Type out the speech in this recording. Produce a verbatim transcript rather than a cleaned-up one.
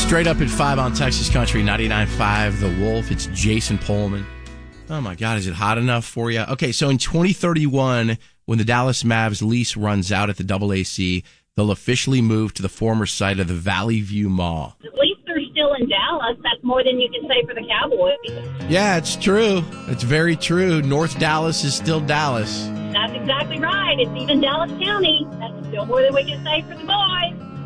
Straight up at five on Texas Country, ninety-nine point five The Wolf. It's Jason Pullman. Oh, my God. Is it hot enough for you? Okay, so in twenty thirty-one, when the Dallas Mavs lease runs out at the double A C, they'll officially move to the former site of the Valley View Mall. At least they're still in Dallas. That's more than you can say for the Cowboys. Yeah, it's true. It's very true. North Dallas is still Dallas. That's exactly right. It's even Dallas County. That's still more than we can say for the boys.